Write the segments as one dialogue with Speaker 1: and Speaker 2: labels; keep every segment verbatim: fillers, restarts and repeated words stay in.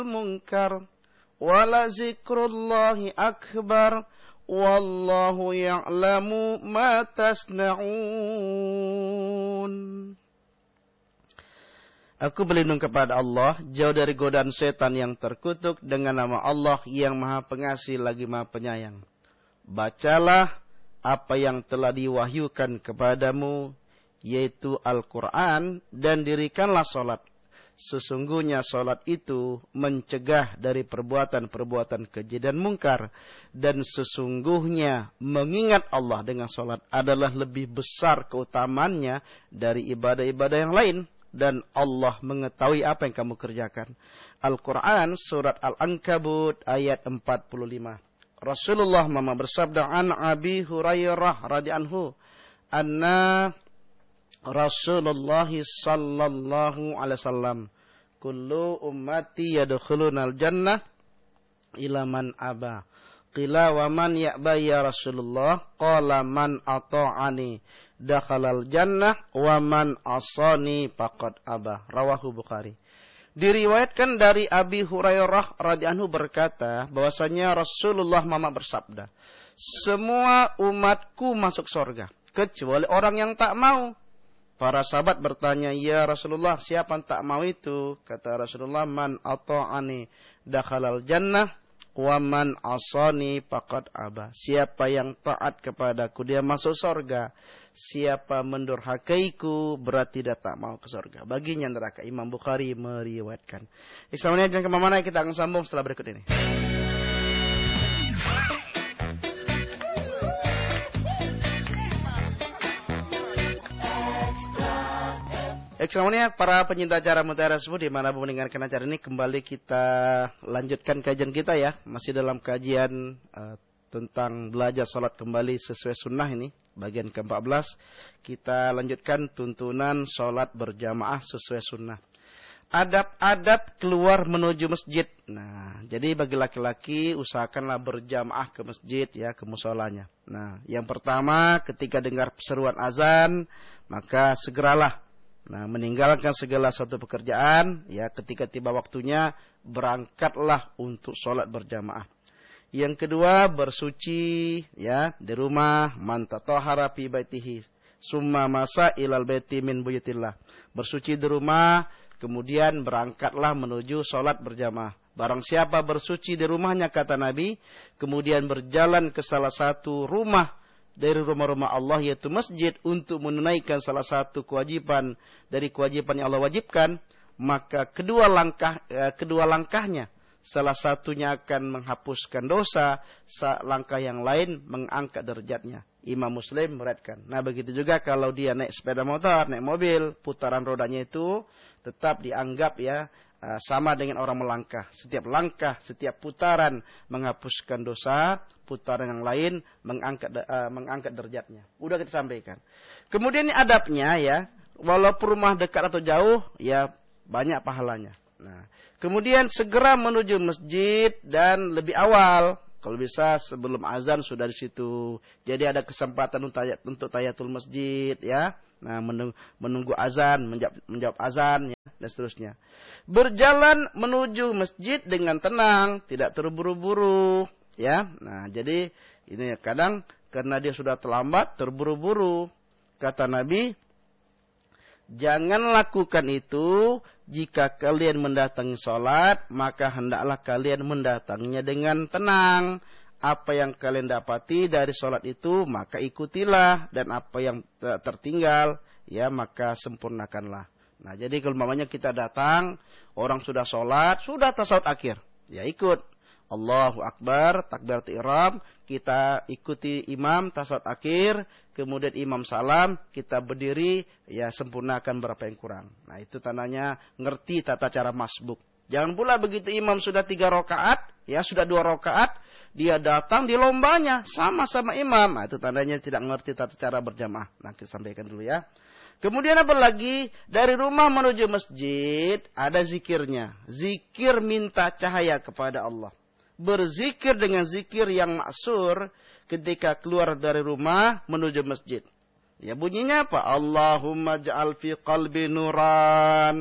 Speaker 1: munkar wala zikrullahi akbar wallahu ya'lamu ma tasna'un. Aku berlindung kepada Allah jauh dari godaan setan yang terkutuk dengan nama Allah yang Maha Pengasih lagi Maha Penyayang. Bacalah apa yang telah diwahyukan kepadamu, yaitu Al-Quran, dan dirikanlah salat. Sesungguhnya salat itu mencegah dari perbuatan-perbuatan keji dan mungkar. Dan sesungguhnya mengingat Allah dengan salat adalah lebih besar keutamaannya dari ibadah-ibadah yang lain. Dan Allah mengetahui apa yang kamu kerjakan. Al-Quran surat Al-Ankabut ayat empat puluh lima. Rasulullah mama bersabda an Abi Hurairah radhiyallahu anna Rasulullah sallallahu alaihi wasallam kullu ummati yadkhulunal jannah ila man aba. Qila wa man ya'ba ya Rasulullah? Qala man ata'ani dakhalal jannah wa man asani faqad aba. Rawahu Bukhari. Diriwayatkan dari Abi Hurairah radhiyallahu berkata bahwasanya Rasulullah mama bersabda, semua umatku masuk surga kecuali orang yang tak mau. Para sahabat bertanya, ya Rasulullah, siapa yang tak mau itu? Kata Rasulullah, man ata'ani dakhalal jannah wa man asani faqad aba. Siapa yang taat kepadaku dia masuk surga. Siapa mendurhakaiku berarti dia tak mau ke surga. Baginya neraka. Imam Bukhari meriwayatkan. Islamnya jangan kemana-mana, kita akan sambung setelah berikut ini. Ekstra para pencinta acara Mutiara Tersebut dimanapun mendengarkan acara ini, kembali kita lanjutkan kajian kita ya. Masih dalam kajian uh, tentang belajar salat kembali sesuai sunnah ini. Bagian ke empat belas. Kita lanjutkan tuntunan salat berjamaah sesuai sunnah. Adab-adab keluar menuju masjid. Nah, jadi bagi laki-laki usahakanlah berjamaah ke masjid ya, ke musholanya. Nah, yang pertama ketika dengar seruan azan, maka segeralah Nah, meninggalkan segala suatu pekerjaan, ya ketika tiba waktunya berangkatlah untuk sholat berjamaah. Yang kedua bersuci, ya di rumah, man tatahhara fi baitihi, summa masa ilal baiti min buyutillah. Bersuci di rumah, kemudian berangkatlah menuju sholat berjamaah. Barang siapa bersuci di rumahnya kata Nabi, kemudian berjalan ke salah satu rumah dari rumah-rumah Allah yaitu masjid untuk menunaikan salah satu kewajiban dari kewajiban yang Allah wajibkan, maka kedua langkah eh, kedua langkahnya salah satunya akan menghapuskan dosa, langkah yang lain mengangkat derajatnya. Imam Muslim meriwayatkan. Nah, begitu juga kalau dia naik sepeda motor, naik mobil, putaran rodanya itu tetap dianggap ya sama dengan orang melangkah. Setiap langkah, setiap putaran menghapuskan dosa, putaran yang lain mengangkat uh, mengangkat derajatnya. Udah kita sampaikan. Kemudian ini adabnya ya, walaupun rumah dekat atau jauh, ya banyak pahalanya. Nah, kemudian segera menuju masjid dan lebih awal. Kalau bisa sebelum azan sudah di situ. Jadi ada kesempatan untuk tahiyatul masjid ya. Nah, menunggu azan, menjawab, menjawab azan ya, dan seterusnya. Berjalan menuju masjid dengan tenang, tidak terburu-buru ya. Nah, jadi ini kadang karena dia sudah terlambat, terburu-buru. Kata Nabi, jangan lakukan itu. Jika kalian mendatangi sholat, maka hendaklah kalian mendatanginya dengan tenang. Apa yang kalian dapati dari sholat itu, maka ikutilah. Dan apa yang tertinggal, ya maka sempurnakanlah. Nah, jadi kalau mamanya kita datang, orang sudah sholat, sudah tasawuf akhir. Ya ikut. Allahu Akbar, takbiratul ihram, kita ikuti imam tasawuf akhir, kemudian imam salam, kita berdiri, ya sempurnakan berapa yang kurang. Nah, itu tandanya ngerti tata cara masbuk. Jangan pula begitu imam sudah tiga rakaat, ya sudah dua rakaat, dia datang di lombanya sama-sama imam. Nah, itu tandanya tidak mengerti tata cara berjamaah. Nah, kita sampaikan dulu ya. Kemudian apa lagi? Dari rumah menuju masjid ada zikirnya. Zikir minta cahaya kepada Allah. Berzikir dengan zikir yang maksur ketika keluar dari rumah menuju masjid. Ya bunyinya apa? Allahumma ja'al fi qalbi nuran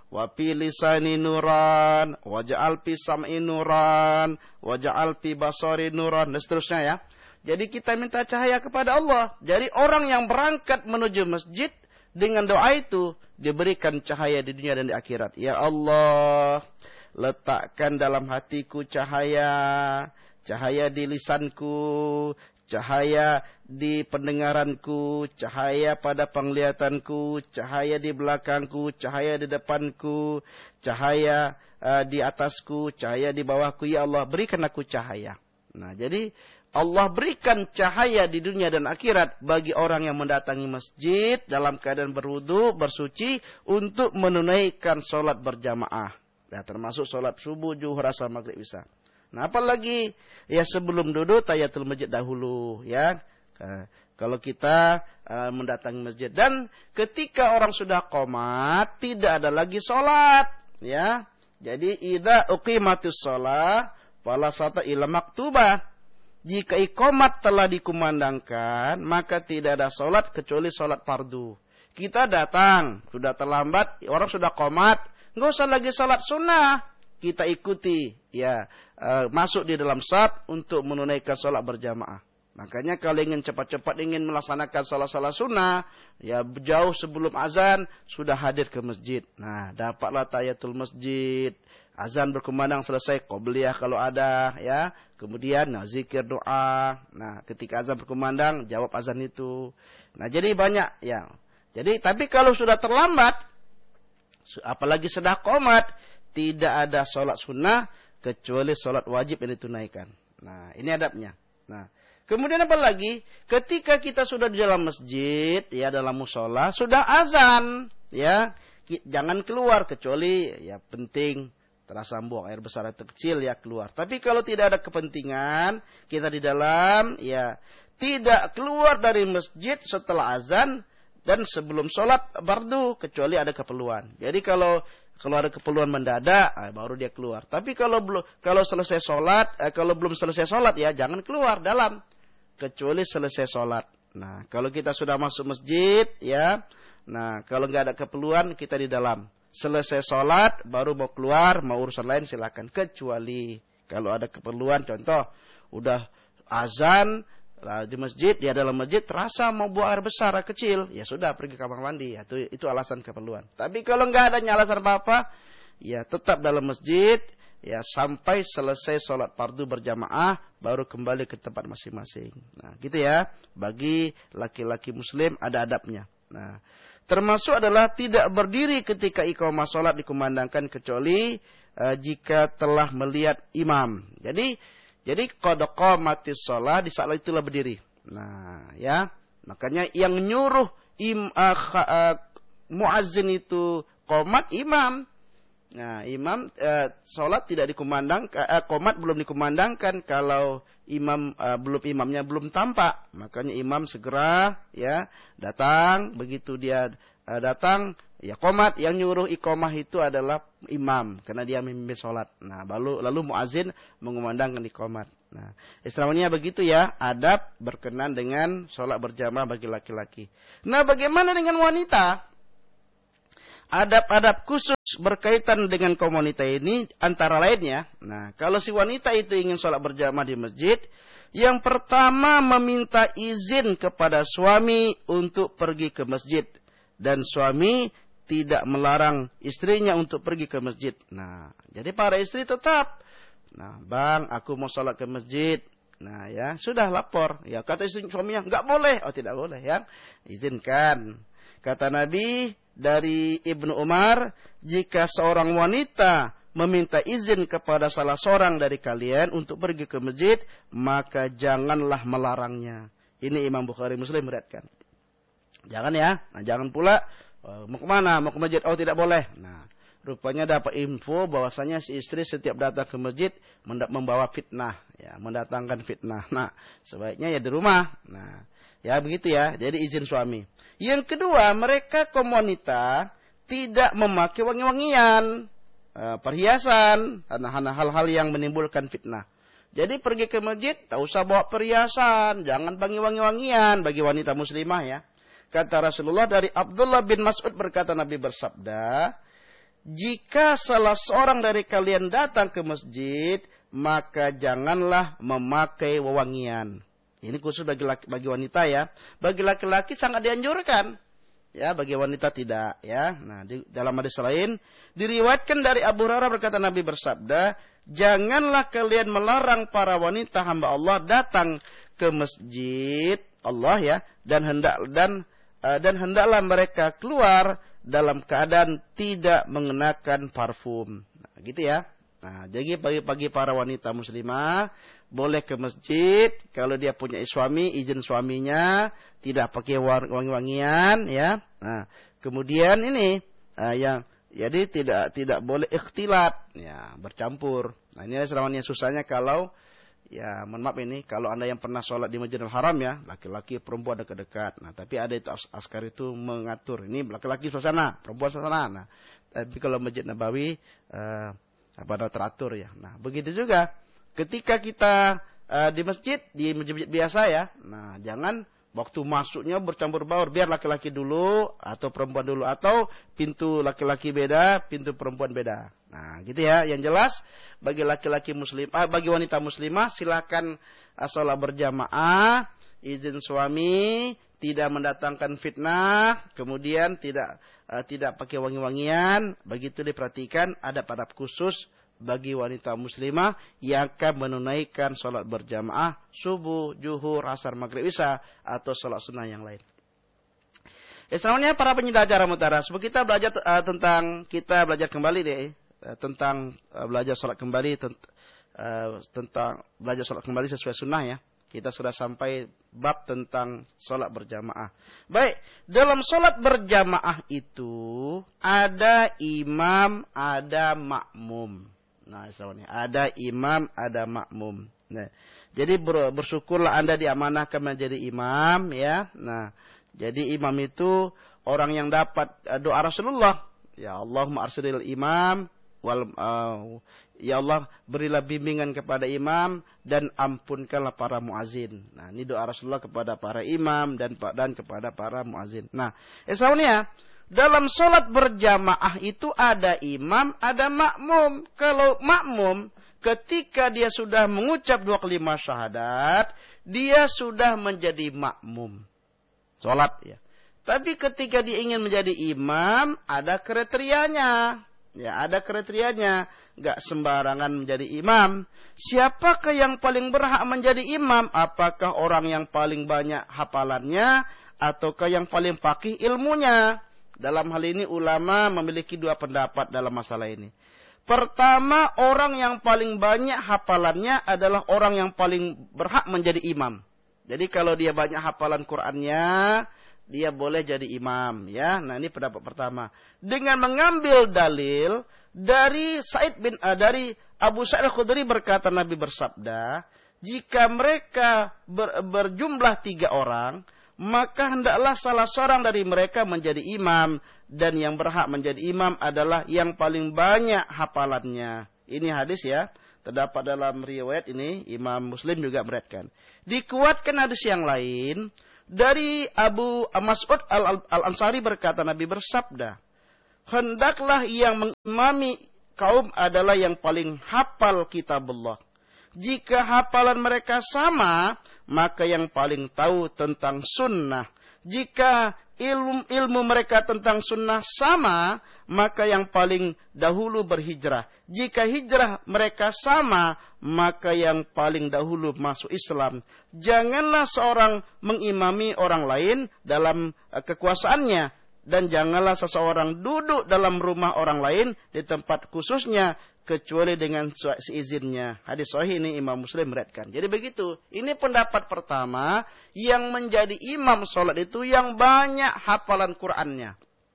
Speaker 1: wa fi lisani nuran, waj'al fi sam'i nuran, waj'al fi basari nuran, dan seterusnya ya. Jadi kita minta cahaya kepada Allah. Jadi orang yang berangkat menuju masjid dengan doa itu diberikan cahaya di dunia dan di akhirat. Ya Allah, letakkan dalam hatiku cahaya, cahaya di lisanku, cahaya di pendengaranku, cahaya pada penglihatanku, cahaya di belakangku, cahaya di depanku, cahaya uh, di atasku, cahaya di bawahku. Ya Allah, berikan aku cahaya. Nah, jadi Allah berikan cahaya di dunia dan akhirat bagi orang yang mendatangi masjid dalam keadaan berwudu, bersuci untuk menunaikan sholat berjamaah. Nah, termasuk sholat subuh, zuhur, asar, maghrib, isya. Nah, apalagi ya sebelum duduk tahiyatul masjid dahulu ya. Kalau kita uh, mendatangi masjid, dan ketika orang sudah qomat tidak ada lagi sholat ya. Jadi idza uqimatis shalah fala salata illa maktubah. Jika iqamat telah dikumandangkan, maka tidak ada sholat kecuali sholat fardu. Kita datang, sudah terlambat, orang sudah qomat, nggak usah lagi sholat sunnah. Kita ikuti, ya, e, masuk di dalam shaf untuk menunaikan sholat berjamaah. Makanya kalau ingin cepat-cepat ingin melaksanakan sholat-sholat sunnah, ya jauh sebelum azan sudah hadir ke masjid. Nah, dapatlah tahiyatul masjid. Azan berkumandang selesai, qobliyah kalau ada, ya. Kemudian nah, zikir doa. Nah, ketika azan berkumandang, jawab azan itu. Nah, jadi banyak, ya. Jadi, tapi kalau sudah terlambat, apalagi sudah qomat, tidak ada sholat sunnah kecuali sholat wajib yang ditunaikan. Nah, ini adabnya. Nah, kemudian apa lagi? Ketika kita sudah di dalam masjid, ya dalam mushola, sudah azan, ya jangan keluar kecuali ya penting. Terasa buang air besar atau kecil ya keluar. Tapi kalau tidak ada kepentingan, kita di dalam ya tidak keluar dari masjid setelah azan dan sebelum sholat fardu kecuali ada keperluan. Jadi kalau kalau ada keperluan mendadak, eh, baru dia keluar. Tapi kalau belum kalau selesai sholat, eh, kalau belum selesai sholat ya jangan keluar dalam kecuali selesai sholat. Nah kalau kita sudah masuk masjid ya, nah kalau nggak ada keperluan kita di dalam. Selesai sholat, baru mau keluar, mau urusan lain silakan. Kecuali kalau ada keperluan, contoh, udah azan di masjid, ya dalam masjid, terasa mau buang air besar, air kecil, ya sudah pergi ke kamar mandi. Ya, itu, itu alasan keperluan. Tapi kalau nggak ada alasan apa-apa, ya tetap dalam masjid, ya sampai selesai sholat fardu berjamaah, baru kembali ke tempat masing-masing. Nah, gitu ya. Bagi laki-laki muslim ada adabnya. Nah, termasuk adalah tidak berdiri ketika iqamah sholat dikumandangkan kecuali uh, jika telah melihat imam. Jadi, jadi qad qamatis sholat di saat itulah berdiri. Nah, ya, makanya yang nyuruh im, uh, uh, muazzin itu qomat imam. Nah, imam uh, sholat tidak dikumandang, uh, qomat belum dikumandangkan kalau imam uh, belum imamnya belum tampak. Makanya imam segera ya datang, begitu dia uh, datang ya qomat, yang nyuruh iqamah itu adalah imam karena dia memimpin sholat. Nah, lalu lalu muazin mengumandangkan iqamat. Nah, istilahnya begitu ya, adab berkenan dengan sholat berjamaah bagi laki-laki. Nah, bagaimana dengan wanita? Adab-adab khusus berkaitan dengan kaum wanita ini antara lainnya. Nah, kalau si wanita itu ingin sholat berjamaah di masjid, yang pertama meminta izin kepada suami untuk pergi ke masjid. Dan suami tidak melarang istrinya untuk pergi ke masjid. Nah, jadi para istri tetap, nah bang aku mau sholat ke masjid. Nah ya, sudah lapor. Ya kata istri suaminya, enggak boleh. Oh tidak boleh ya, izinkan. Kata Nabi dari Ibnu Umar, jika seorang wanita meminta izin kepada salah seorang dari kalian untuk pergi ke masjid, maka janganlah melarangnya. Ini Imam Bukhari Muslim meriwayatkan. Jangan ya, nah jangan pula oh, mau kemana, mau ke masjid, oh tidak boleh. Nah, rupanya dapat info bahwasanya si istri setiap datang ke masjid membawa fitnah, ya, mendatangkan fitnah. Nah, sebaiknya ya di rumah. Nah, ya begitu ya. Jadi izin suami. Yang kedua, mereka kaum wanita tidak memakai wangi-wangian, perhiasan, karena hal-hal yang menimbulkan fitnah. Jadi pergi ke masjid, tak usah bawa perhiasan, jangan pakai wangi-wangian bagi wanita muslimah ya. Kata Rasulullah dari Abdullah bin Mas'ud berkata Nabi bersabda, jika salah seorang dari kalian datang ke masjid, maka janganlah memakai wewangian. Ini khusus bagi laki, bagi wanita ya. Bagi laki-laki sangat dianjurkan. Ya, bagi wanita tidak ya. Nah, di dalam hadis lain diriwayatkan dari Abu Hurairah berkata Nabi bersabda, "Janganlah kalian melarang para wanita hamba Allah datang ke masjid Allah ya, dan hendak dan uh, dan hendaklah mereka keluar dalam keadaan tidak mengenakan parfum." Nah, gitu ya. Nah, jadi bagi-bagi para wanita muslimah boleh ke masjid kalau dia punya suami, izin suaminya, tidak pakai wangi-wangian ya. Nah, kemudian ini uh, yang jadi tidak tidak boleh ikhtilat ya, bercampur. Nah, ini sebenarnya susahnya kalau ya, mohon maaf ini kalau Anda yang pernah sholat di Masjidil Haram ya, laki-laki perempuan dekat-dekat. Nah, tapi ada itu askar itu mengatur. Ini laki-laki sana, perempuan sana. Nah, tapi kalau Masjid Nabawi uh, apa teratur ya. Nah, begitu juga ketika kita uh, di masjid, di masjid biasa ya. Nah, jangan waktu masuknya bercampur baur, biar laki-laki dulu atau perempuan dulu, atau pintu laki-laki beda, pintu perempuan beda. Nah, gitu ya. Yang jelas bagi laki-laki muslim, ah, bagi wanita muslimah silakan uh, sholat berjamaah, izin suami, tidak mendatangkan fitnah, kemudian tidak uh, tidak pakai wangi-wangian. Begitu diperhatikan adab-adab khusus bagi wanita muslimah yang akan menunaikan sholat berjamaah subuh, zuhur, asar, maghrib, isya atau sholat sunnah yang lain. Selanjutnya para penyinta acara Mutaras, kita belajar uh, tentang kita belajar kembali deh uh, tentang uh, belajar sholat kembali tent, uh, tentang belajar sholat kembali sesuai sunnah ya. Kita sudah sampai bab tentang sholat berjamaah. Baik, dalam sholat berjamaah itu ada imam, ada makmum. Nah, misalnya ada imam, ada makmum. Nah, jadi bersyukurlah Anda diamanahkan menjadi imam ya. Nah, jadi imam itu orang yang dapat doa Rasulullah. Ya Allahumma arsilil imam wal uh, ya Allah berilah bimbingan kepada imam dan ampunkanlah para muazin. Nah, ini doa Rasulullah kepada para imam dan dan kepada para muazin. Nah, misalnya dalam sholat berjamaah itu ada imam, ada makmum. Kalau makmum, ketika dia sudah mengucap dua kalimat syahadat, dia sudah menjadi makmum. Sholat ya. Tapi ketika dia ingin menjadi imam, ada kriterianya. Ya, ada kriterianya. Gak sembarangan menjadi imam. Siapakah yang paling berhak menjadi imam? Apakah orang yang paling banyak hafalannya, ataukah yang paling faqih ilmunya? Dalam hal ini ulama memiliki dua pendapat dalam masalah ini. Pertama, orang yang paling banyak hafalannya adalah orang yang paling berhak menjadi imam. Jadi kalau dia banyak hafalan Qur'annya, dia boleh jadi imam ya. Nah, ini pendapat pertama. Dengan mengambil dalil dari Sa'id bin uh, dari Abu Sa'id Al-Khudri berkata Nabi bersabda, jika mereka ber, berjumlah tiga orang, maka hendaklah salah seorang dari mereka menjadi imam, dan yang berhak menjadi imam adalah yang paling banyak hafalannya. Ini hadis ya, terdapat dalam riwayat ini, Imam Muslim juga meriwayatkan. Dikuatkan hadis yang lain dari Abu Mas'ud Al-Ansari berkata Nabi bersabda, hendaklah yang mengimami kaum adalah yang paling hafal kitabullah. Jika hafalan mereka sama, maka yang paling tahu tentang sunnah. Jika ilmu, ilmu mereka tentang sunnah sama, maka yang paling dahulu berhijrah. Jika hijrah mereka sama, maka yang paling dahulu masuk Islam. Janganlah seorang mengimami orang lain dalam kekuasaannya. Dan janganlah seseorang duduk dalam rumah orang lain di tempat khususnya, kecuali dengan seizinnya. Hadis sahih ini Imam Muslim meriwayatkan. Jadi begitu. Ini pendapat pertama, yang menjadi imam sholat itu yang banyak hafalan Qur'annya.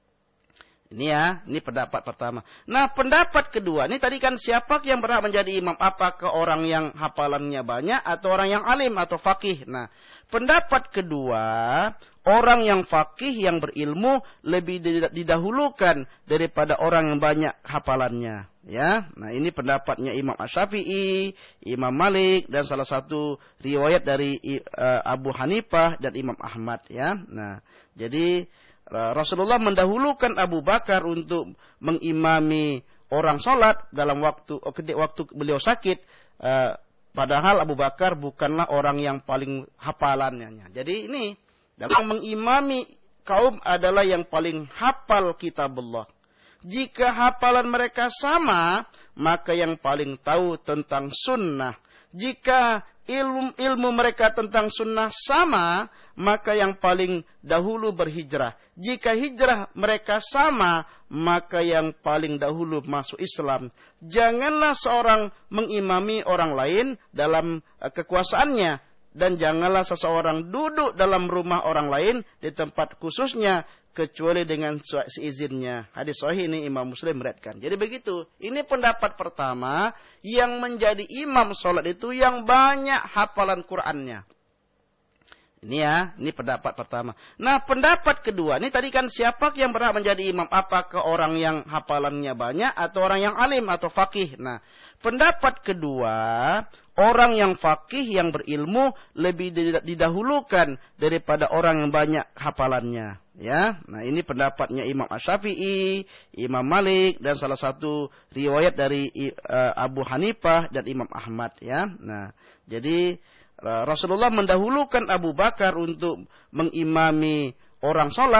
Speaker 1: Ini ya, ini pendapat pertama. Nah, pendapat kedua, ini tadi kan siapa yang berhak menjadi imam? Apakah orang yang hafalannya banyak atau orang yang alim atau faqih? Nah, pendapat kedua, orang yang faqih yang berilmu lebih didahulukan daripada orang yang banyak hafalannya. Ya, nah ini pendapatnya Imam Asy-Syafi'i, Imam Malik, dan salah satu riwayat dari uh, Abu Hanifah dan Imam Ahmad. Ya, nah jadi Rasulullah mendahulukan Abu Bakar untuk mengimami orang sholat dalam waktu waktu beliau sakit. Padahal Abu Bakar bukanlah orang yang paling hafalannya. Jadi ini dalam mengimami kaum adalah yang paling hafal kitabullah. Jika hafalan mereka sama, maka yang paling tahu tentang sunnah. Jika ilmu, ilmu mereka tentang sunnah sama, maka yang paling dahulu berhijrah. Jika hijrah mereka sama, maka yang paling dahulu masuk Islam. Janganlah seorang mengimami orang lain dalam kekuasaannya. Dan janganlah seseorang duduk dalam rumah orang lain di tempat khususnya kecuali dengan seizinnya. Hadis sahih ini Imam Muslim meriwayatkan. Jadi begitu. Ini pendapat pertama yang menjadi imam sholat itu yang banyak hafalan Qur'annya. Ini ya, ini pendapat pertama. Nah, pendapat kedua, ini tadi kan siapa yang berhak menjadi imam? Apakah orang yang hafalannya banyak atau orang yang alim atau faqih? Nah, pendapat kedua, orang yang faqih yang berilmu lebih didahulukan daripada orang yang banyak hafalannya. Ya, nah ini pendapatnya Imam Asy-Syafi'i, Imam Malik dan salah satu riwayat dari uh, Abu Hanifah dan Imam Ahmad. Ya, nah jadi uh, Rasulullah mendahulukan Abu Bakar untuk mengimami orang sholat.